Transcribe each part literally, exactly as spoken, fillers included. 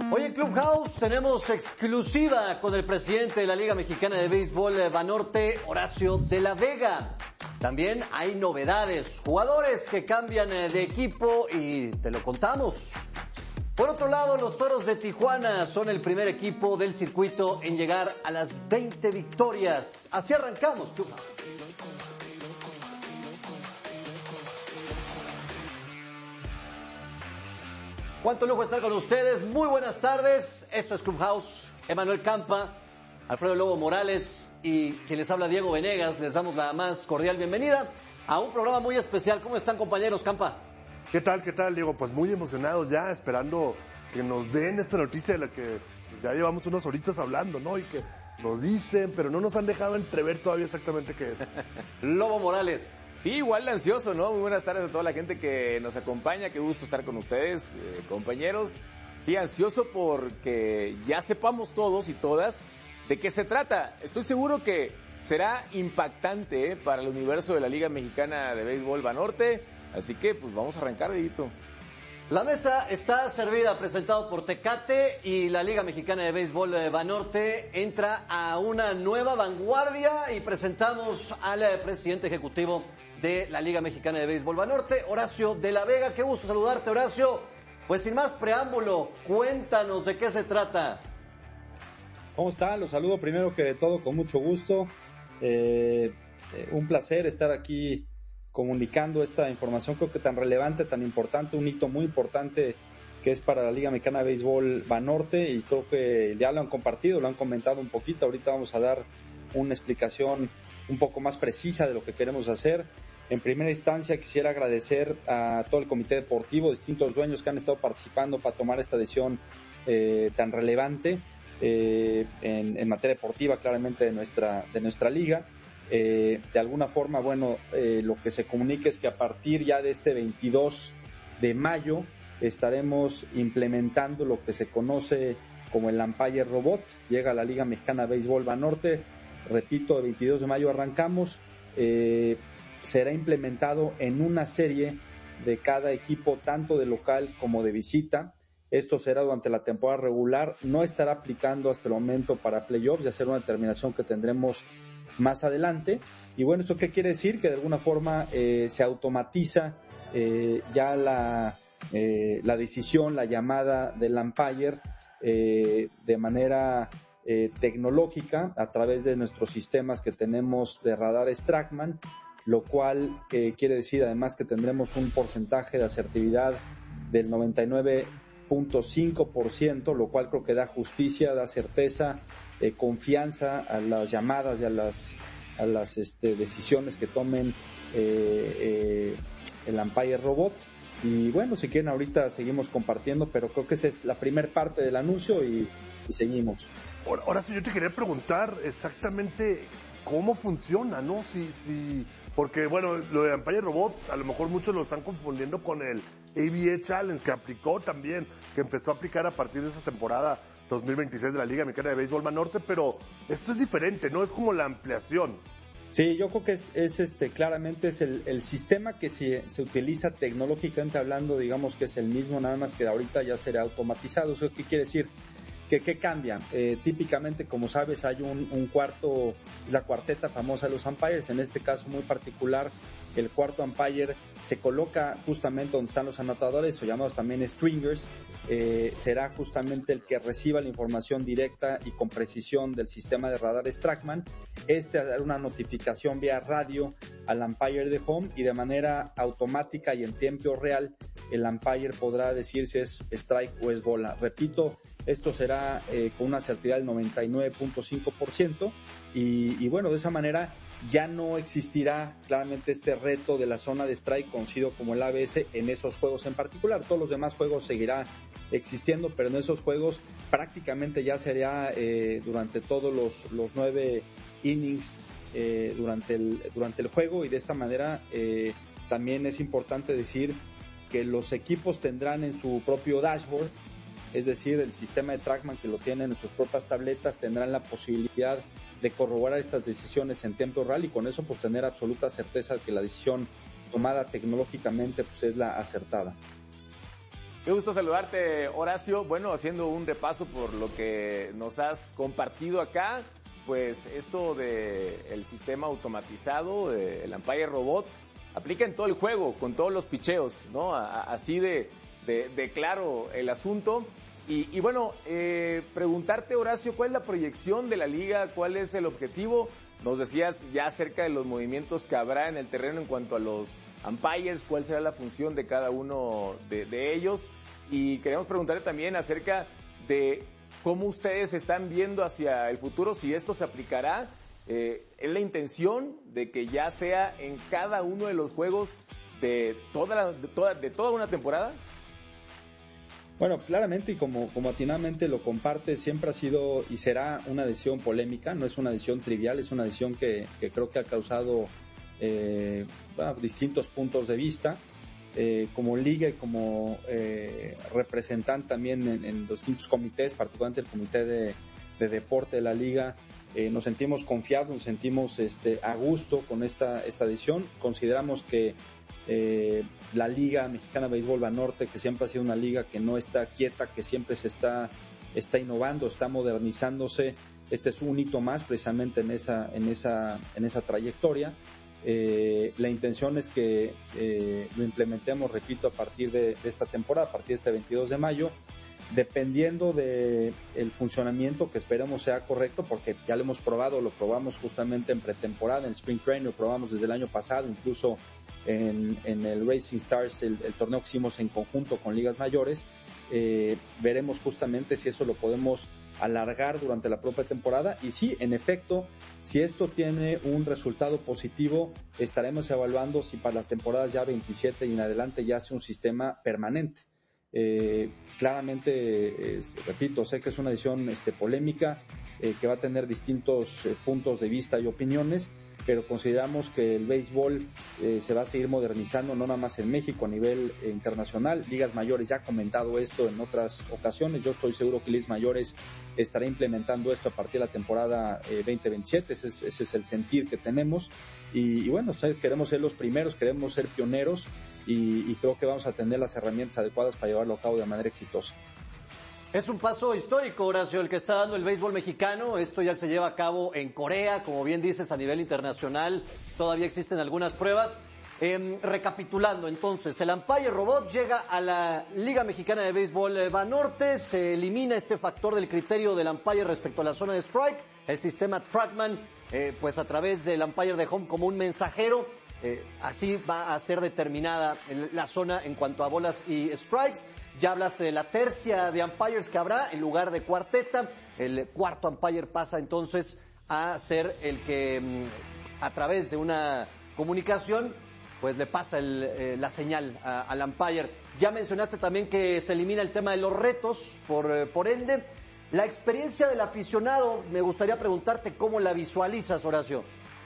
Hoy en Clubhouse tenemos exclusiva con el presidente de la Liga Mexicana de Béisbol Banorte, Horacio de la Vega. También hay novedades, jugadores que cambian de equipo y te lo contamos. Por otro lado, los Toros de Tijuana son el primer equipo del circuito en llegar a las veinte victorias. Así arrancamos, Clubhouse. Cuánto lujo estar con ustedes. Muy buenas tardes. Esto es Clubhouse. Emanuel Campa, Alfredo Lobo Morales y quien les habla, Diego Venegas. Les damos la más cordial bienvenida a un programa muy especial. ¿Cómo están, compañeros? Campa. ¿Qué tal, qué tal, Diego? Pues muy emocionados ya, esperando que nos den esta noticia de la que ya llevamos unas horitas hablando, ¿no? Y que nos dicen, pero no nos han dejado entrever todavía exactamente qué es. Lobo Morales. Sí, igual de ansioso, ¿no? Muy buenas tardes a toda la gente que nos acompaña. Qué gusto estar con ustedes, eh, compañeros. Sí, ansioso porque ya sepamos todos y todas de qué se trata. Estoy seguro que será impactante, ¿eh?, para el universo de la Liga Mexicana de Béisbol Banorte. Así que, pues, vamos a arrancar, Edito. La mesa está servida, presentado por Tecate, y la Liga Mexicana de Béisbol de Banorte entra a una nueva vanguardia y presentamos al presidente ejecutivo de la Liga Mexicana de Béisbol Banorte, Horacio de la Vega. Qué gusto saludarte, Horacio. Pues sin más preámbulo, cuéntanos de qué se trata. ¿Cómo está? Los saludo primero que todo con mucho gusto. Eh, eh, un placer estar aquí comunicando esta información, creo que tan relevante, tan importante, un hito muy importante que es para la Liga Mexicana de Béisbol Banorte, y creo que ya lo han compartido, lo han comentado un poquito. Ahorita vamos a dar una explicación un poco más precisa de lo que queremos hacer. En primera instancia quisiera agradecer a todo el comité deportivo, distintos dueños que han estado participando para tomar esta decisión eh, tan relevante eh, en, en materia deportiva, claramente de nuestra, de nuestra liga. Eh, de alguna forma, bueno, eh, lo que se comunica es que a partir ya de este veintidós de mayo estaremos implementando lo que se conoce como el Umpire Robot. Llega a la Liga Mexicana de Béisbol Banorte, repito, el veintidós de mayo arrancamos. Eh, será implementado en una serie de cada equipo, tanto de local como de visita. Esto será durante la temporada regular, no estará aplicando hasta el momento para playoffs, ya será una determinación que tendremos más adelante. Y bueno, ¿esto qué quiere decir? Que de alguna forma eh, se automatiza eh, ya la, eh, la decisión, la llamada del umpire eh, de manera eh, tecnológica a través de nuestros sistemas que tenemos de radares TrackMan, lo cual eh, quiere decir además que tendremos un porcentaje de asertividad del noventa y nueve punto cinco por ciento, lo cual creo que da justicia, da certeza, eh, confianza a las llamadas y a las, a las este, decisiones que tomen eh, eh, el Umpire Robot. Y bueno, si quieren ahorita seguimos compartiendo, pero creo que esa es la primera parte del anuncio y, y seguimos. Ahora, ahora sí, yo te quería preguntar exactamente cómo funciona, ¿no? Si, si, porque bueno, lo de Umpire Robot, a lo mejor muchos lo están confundiendo con el A B A Challenge, que aplicó también, que empezó a aplicar a partir de esa temporada dos mil veintiséis de la Liga Mexicana de Béisbol Banorte, pero esto es diferente, ¿no? Es como la ampliación. Sí, yo creo que es, es este claramente es el, el sistema que se, se utiliza tecnológicamente hablando, digamos que es el mismo, nada más que ahorita ya será automatizado. ¿Eso qué quiere decir? ¿Qué, qué cambia? Eh, típicamente, como sabes, hay un, un cuarto, la cuarteta famosa de los umpires. En este caso muy particular, el cuarto umpire se coloca justamente donde están los anotadores, o llamados también stringers. Eh, será justamente el que reciba la información directa y con precisión del sistema de radares TrackMan. Este hará una notificación vía radio al umpire de home, y de manera automática y en tiempo real el umpire podrá decir si es strike o es bola. Repito, esto será eh, con una asertividad del noventa y nueve punto cinco por ciento, y, y bueno, de esa manera ya no existirá claramente este reto de la zona de strike conocido como el A B S en esos juegos en particular. Todos los demás juegos seguirá existiendo, pero en esos juegos prácticamente ya sería eh, durante todos los, los nueve innings eh, durante, el, durante el juego, y de esta manera eh, también es importante decir que los equipos tendrán en su propio dashboard, es decir, el sistema de TrackMan que lo tienen en sus propias tabletas, tendrán la posibilidad de corroborar estas decisiones en tiempo real, y con eso pues tener absoluta certeza de que la decisión tomada tecnológicamente pues es la acertada. Qué gusto saludarte, Horacio. Bueno, haciendo un repaso por lo que nos has compartido acá, pues esto de el sistema automatizado, eh, el Umpire Robot, aplica en todo el juego, con todos los picheos, ¿no? A, así de, de, de claro el asunto. Y, y bueno, eh, preguntarte, Horacio, ¿cuál es la proyección de la liga? ¿Cuál es el objetivo? Nos decías ya acerca de los movimientos que habrá en el terreno en cuanto a los umpires, cuál será la función de cada uno de, de ellos. Y queremos preguntarle también acerca de cómo ustedes están viendo hacia el futuro, si esto se aplicará. Eh, ¿Es la intención de que ya sea en cada uno de los juegos de toda, la, de toda, de toda una temporada? Bueno, claramente y como, como atinadamente lo comparte, siempre ha sido y será una decisión polémica, no es una decisión trivial, es una decisión que, que creo que ha causado eh, bueno, distintos puntos de vista. Eh, como liga y como eh, representante también en, en los distintos comités, particularmente el comité de, de deporte de la liga, eh, nos sentimos confiados, nos sentimos este, a gusto con esta, esta decisión. Consideramos que Eh, la Liga Mexicana de Béisbol Banorte, que siempre ha sido una liga que no está quieta, que siempre se está, está innovando, está modernizándose. Este es un hito más precisamente en esa, en esa, en esa trayectoria. Eh, la intención es que eh, lo implementemos, repito, a partir de, de esta temporada, a partir de este veintidós de mayo, dependiendo de el funcionamiento que esperemos sea correcto, porque ya lo hemos probado, lo probamos justamente en pretemporada, en Spring Training, lo probamos desde el año pasado, incluso en, en el Racing Stars, el, el torneo que hicimos en conjunto con ligas mayores. Eh, veremos justamente si eso lo podemos alargar durante la propia temporada, y sí, en efecto, si esto tiene un resultado positivo, estaremos evaluando si para las temporadas ya veintisiete y en adelante ya sea un sistema permanente. Eh, claramente, eh, repito, sé que es una decisión este, polémica, eh, que va a tener distintos eh, puntos de vista y opiniones, pero consideramos que el béisbol eh, se va a seguir modernizando, no nada más en México, a nivel eh, internacional. Ligas Mayores ya ha comentado esto en otras ocasiones. Yo estoy seguro que Ligas Mayores estará implementando esto a partir de la temporada eh, veinte veintisiete. Ese es, ese es el sentir que tenemos. Y, y bueno, queremos ser los primeros, queremos ser pioneros, y, y creo que vamos a tener las herramientas adecuadas para llevarlo a cabo de manera exitosa. Es un paso histórico, Horacio, el que está dando el béisbol mexicano. Esto ya se lleva a cabo en Corea, como bien dices, a nivel internacional. Todavía existen algunas pruebas. Eh, recapitulando, entonces, el Umpire Robot llega a la Liga Mexicana de Béisbol Banorte. Se elimina este factor del criterio del umpire respecto a la zona de strike. El sistema Trackman, eh, pues a través del umpire de home como un mensajero, Eh, así va a ser determinada la zona en cuanto a bolas y strikes. Ya hablaste de la tercia de umpires que habrá en lugar de cuarteta. El cuarto umpire pasa entonces a ser el que a través de una comunicación pues le pasa el, eh, la señal a, al umpire. Ya mencionaste también que se elimina el tema de los retos, por, eh, por ende. La experiencia del aficionado, me gustaría preguntarte cómo la visualizas, Horacio.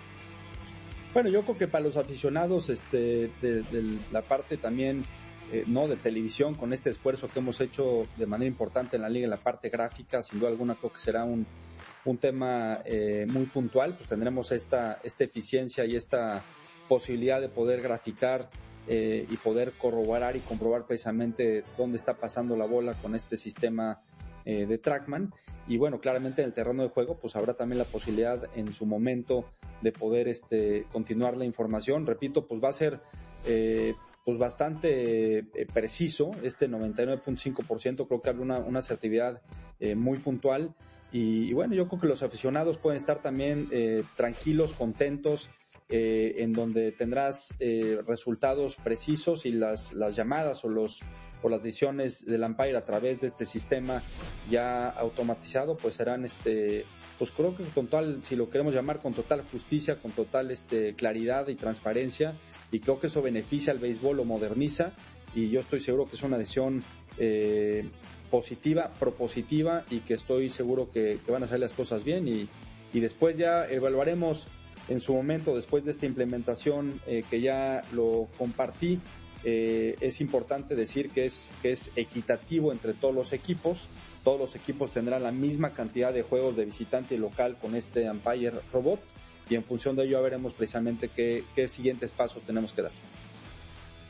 Bueno, yo creo que para los aficionados, este, de, de la parte también, eh, no, de televisión, con este esfuerzo que hemos hecho de manera importante en la liga, en la parte gráfica, sin duda alguna creo que será un, un tema eh, muy puntual. Pues tendremos esta, esta eficiencia y esta posibilidad de poder graficar eh, y poder corroborar y comprobar precisamente dónde está pasando la bola con este sistema eh, de Trackman. Y bueno, claramente en el terreno de juego pues habrá también la posibilidad en su momento de poder este continuar la información. Repito, pues va a ser eh, pues bastante eh, preciso, este noventa y nueve punto cinco por ciento, creo que habrá una, una asertividad eh, muy puntual, y, y bueno, yo creo que los aficionados pueden estar también eh, tranquilos, contentos, eh, en donde tendrás eh, resultados precisos, y las, las llamadas o los o las decisiones del umpire a través de este sistema ya automatizado, pues serán, este, pues creo que con total, si lo queremos llamar, con total justicia, con total este, claridad y transparencia, y creo que eso beneficia al béisbol, lo moderniza, y yo estoy seguro que es una decisión eh, positiva, propositiva, y que estoy seguro que, que van a salir las cosas bien, y, y después ya evaluaremos en su momento, después de esta implementación eh, que ya lo compartí. Eh, es importante decir que es, que es equitativo entre todos los equipos. Todos los equipos tendrán la misma cantidad de juegos de visitante y local con este umpire robot, y en función de ello ya veremos precisamente qué, qué siguientes pasos tenemos que dar.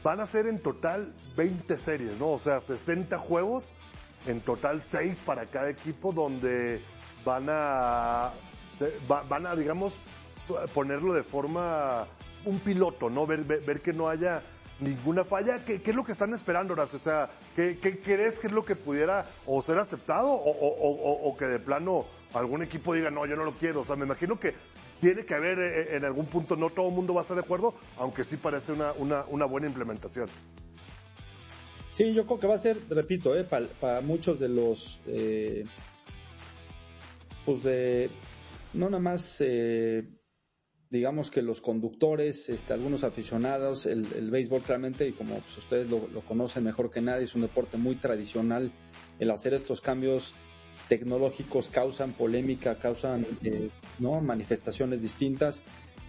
van a ser en total veinte series, ¿no? O sea, sesenta juegos, en total seis para cada equipo, donde van a, van a, digamos, ponerlo de forma, un piloto, ¿no? Ver, ver, ver que no haya ninguna falla. ¿Qué, qué es lo que están esperando, Horacio? O sea, ¿qué, qué crees que es lo que pudiera o ser aceptado o, o, o, o que de plano algún equipo diga, no, yo no lo quiero? O sea, me imagino que tiene que haber eh, en algún punto, no todo el mundo va a estar de acuerdo, aunque sí parece una, una, una buena implementación. Sí, yo creo que va a ser, repito, eh, para pa muchos de los, eh, pues de, no nada más, eh, digamos que los conductores, este, algunos aficionados, el, el béisbol claramente, y como pues, ustedes lo, lo conocen mejor que nadie, es un deporte muy tradicional. El hacer estos cambios tecnológicos causan polémica, causan eh, no manifestaciones distintas.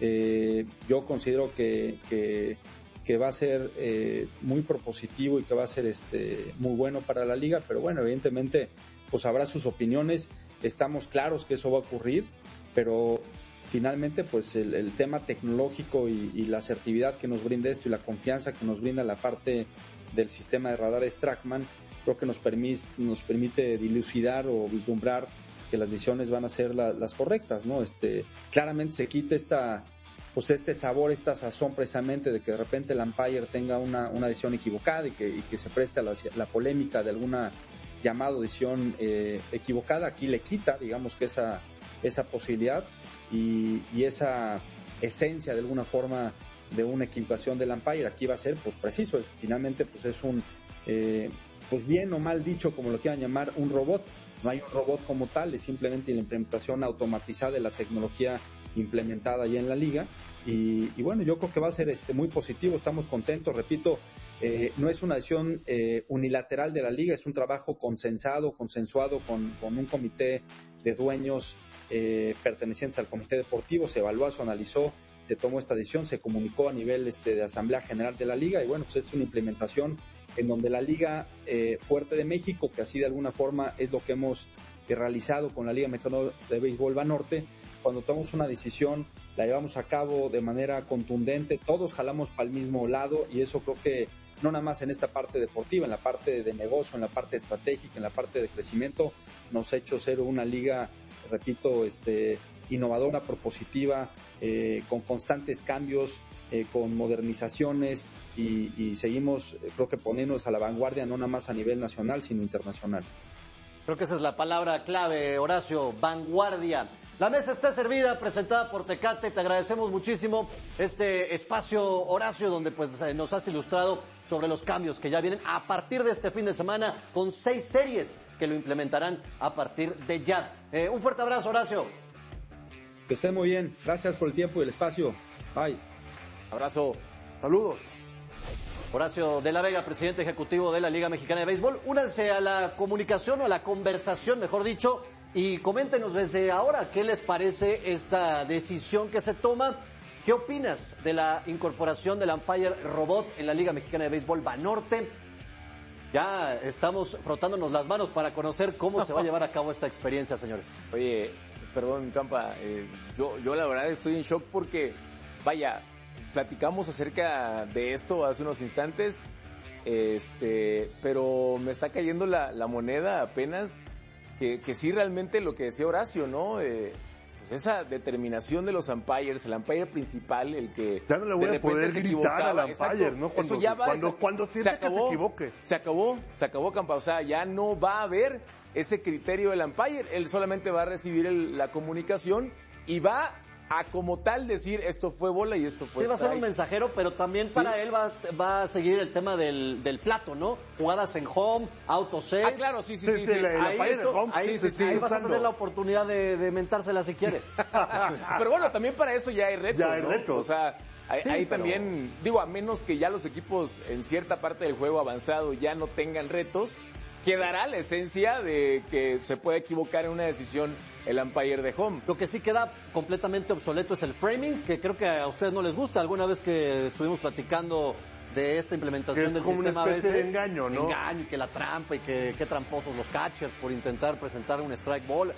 Eh, yo considero que, que, que va a ser eh, muy propositivo y que va a ser este muy bueno para la liga, pero bueno, evidentemente pues habrá sus opiniones. Estamos claros que eso va a ocurrir, pero finalmente pues el, el tema tecnológico y, y la asertividad que nos brinda esto y la confianza que nos brinda la parte del sistema de radares TrackMan, creo que nos permite, nos permite dilucidar o vislumbrar que las decisiones van a ser la, las correctas, ¿no? Este, claramente se quita esta, pues este sabor, esta sazón precisamente de que de repente el umpire tenga una, una decisión equivocada y que, y que se preste a la, la polémica de alguna llamada decisión eh, equivocada. Aquí le quita, digamos que esa, esa posibilidad y, y esa esencia de alguna forma de una equivocación del umpire. Aquí va a ser pues preciso, es, finalmente pues es un eh, pues bien o mal dicho, como lo quieran llamar, un robot. No hay un robot como tal, es simplemente la implementación automatizada de la tecnología implementada ya en la liga. Y, y bueno, yo creo que va a ser este muy positivo, estamos contentos, repito, eh, no es una decisión eh, unilateral de la liga, es un trabajo consensado, consensuado con, con un comité de dueños eh, pertenecientes al comité deportivo, se evaluó, se analizó, se tomó esta decisión, se comunicó a nivel este, de Asamblea General de la liga y bueno, pues es una implementación en donde la Liga eh, Fuerte de México, que así de alguna forma es lo que hemos eh, realizado con la Liga Mexicana de Béisbol Banorte, cuando tomamos una decisión, la llevamos a cabo de manera contundente, todos jalamos para el mismo lado y eso creo que no nada más en esta parte deportiva, en la parte de negocio, en la parte estratégica, en la parte de crecimiento, nos ha hecho ser una liga, repito, este, innovadora, propositiva, eh, con constantes cambios, Eh, con modernizaciones y, y seguimos, eh, creo que poniéndonos a la vanguardia, no nada más a nivel nacional, sino internacional. Creo que esa es la palabra clave, Horacio, vanguardia. La mesa está servida, presentada por Tecate. Te agradecemos muchísimo este espacio, Horacio, donde pues nos has ilustrado sobre los cambios que ya vienen a partir de este fin de semana con seis series que lo implementarán a partir de ya. Eh, un fuerte abrazo, Horacio. Que estén muy bien. Gracias por el tiempo y el espacio. Bye. Abrazo. Saludos. Horacio de la Vega, presidente ejecutivo de la Liga Mexicana de Béisbol. Únanse a la comunicación o a la conversación, mejor dicho, y coméntenos desde ahora qué les parece esta decisión que se toma. ¿Qué opinas de la incorporación del umpire robot en la Liga Mexicana de Béisbol Banorte? Ya estamos frotándonos las manos para conocer cómo se va a llevar a cabo esta experiencia, señores. Oye, perdón, Campa, eh, yo, yo la verdad estoy en shock porque, vaya, platicamos acerca de esto hace unos instantes, este, pero me está cayendo la, la moneda apenas, que, que sí realmente lo que decía Horacio, ¿no? Eh, pues esa determinación de los umpires, el umpire principal, el que ya no le voy de a poder se gritar al umpire, exacto, ¿no? Cuando, eso ya va, cuando, se, cuando siente se acabó, que se equivoque. Se acabó, se acabó, Campa, o sea, ya no va a haber ese criterio del umpire, él solamente va a recibir el, la comunicación y va a como tal decir esto fue bola y esto fue sí, va a ser strike. un mensajero, pero también para sí. él va, va a seguir el tema del, del plato, ¿no? Jugadas en home, auto-save. Ah, claro, sí, sí, Sí, sí. sí, sí. la- la Ahí, falla de eso- home, ahí, sí, sí, sí, ahí vas a usando. tener la oportunidad de, de mentársela si quieres. Pero bueno, también para eso ya hay retos, Ya hay ¿no? retos. O sea, ahí, Sí, ahí pero- también, digo, a menos que ya los equipos en cierta parte del juego avanzado ya no tengan retos, quedará la esencia de que se puede equivocar en una decisión el umpire de home. Lo que sí queda completamente obsoleto es el framing, que creo que a ustedes no les gusta. Alguna vez que estuvimos platicando de esta implementación Que es del como una sistema especie A B C, de engaño, ¿no? Engaño, y que la trampa y que qué tramposos los catchers por intentar presentar un strike ball.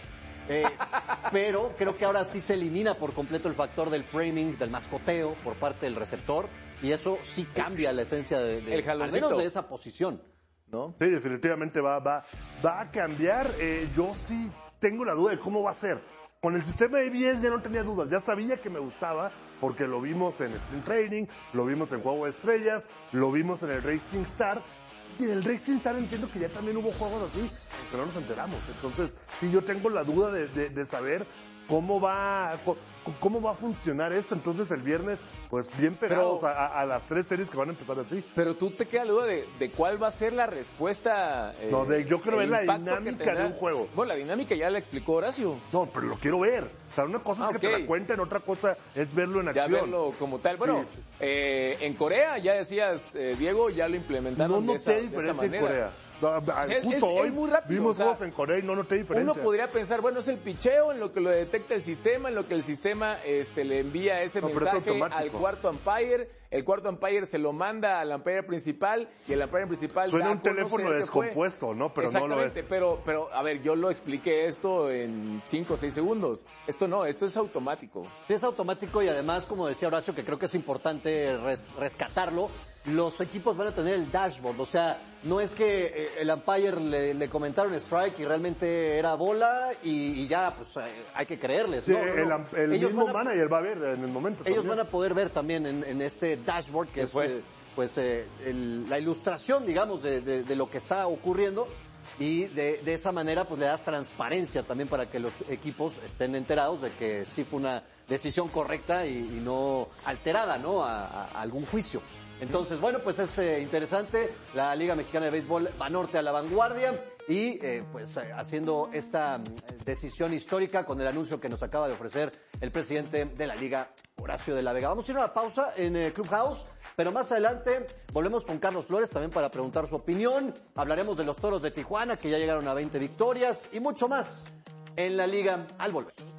Eh, pero creo que ahora sí se elimina por completo el factor del framing, del mascoteo por parte del receptor, y eso sí cambia la esencia de, de El al menos de esa posición, ¿no? Sí, definitivamente va, va, va a cambiar. Eh, yo sí tengo la duda de cómo va a ser. Con el sistema de A B S ya no tenía dudas, ya sabía que me gustaba porque lo vimos en Sprint Training, lo vimos en Juego de Estrellas, lo vimos en el Racing Star. Y en el Racing Star entiendo que ya también hubo juegos así, aunque no nos enteramos. Entonces, sí, yo tengo la duda de, de, de saber cómo va, cómo va a funcionar esto. Entonces, el viernes, pues bien pegados Pero, a, a las tres series que van a empezar así. Pero tú te queda la duda de, de cuál va a ser la respuesta. Eh, No, de- yo quiero el ver la impacto que dinámica tendrá. de un juego. Bueno, la dinámica ya la explicó Horacio. No, pero lo quiero ver. O sea, una cosa Ah, es que ok. te la cuenten, otra cosa es verlo en Ya acción. verlo como tal. Bueno, Sí, sí. eh, en Corea, ya decías, eh, Diego, ya lo implementaron No de esa, noté de esa diferencia en manera. Corea. No, a- Sí, es- justo es- hoy es muy rápido, vimos o sea, juegos en Corea y no noté diferencia. Uno podría pensar, bueno, es el picheo en lo que lo detecta el sistema, en lo que el sistema este, le envía ese No, pero es mensaje al automático. cuarto umpire, el cuarto umpire se lo manda al umpire principal y el umpire principal Suena da un a conocer teléfono que fue. descompuesto, ¿no? Pero no lo Exactamente, es. pero, pero, a ver, yo lo expliqué esto en cinco o seis segundos. Esto no, esto es automático. Sí, es automático y además, como decía Horacio, que creo que es importante res- rescatarlo, los equipos van a tener el dashboard, o sea, no es que eh, el umpire le, le comentaron strike y realmente era bola y, y ya, pues eh, hay que creerles. Sí, No, no, el, no. el Ellos mismo van a- manager va a ver en el momento. Ellos también. van a poder ver también en, en este dashboard, que es fue? eh, pues eh, el- la ilustración, digamos, de, de- de lo que está ocurriendo, y de, de esa manera pues le das transparencia también para que los equipos estén enterados de que sí fue una decisión correcta y, y no alterada, ¿no? A, a- a algún juicio. Entonces, bueno, pues es eh, interesante. La Liga Mexicana de Béisbol va norte a la vanguardia y eh, pues eh, haciendo esta mm, decisión histórica con el anuncio que nos acaba de ofrecer el presidente de la Liga, Horacio de la Vega. Vamos a ir a una pausa en eh, Clubhouse, pero más adelante volvemos con Carlos Flores también para preguntar su opinión. Hablaremos de los Toros de Tijuana, que ya llegaron a veinte victorias y mucho más en la Liga al volver.